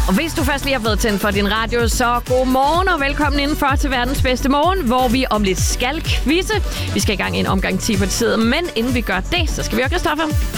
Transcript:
Og hvis du først lige har fået tændt for din radio, så god morgen og velkommen indenfor til verdens bedste morgen, hvor vi om lidt skal quizze. Vi skal i gang i en omgang 10 på tid, men inden vi gør det, så skal vi høre Christoffer.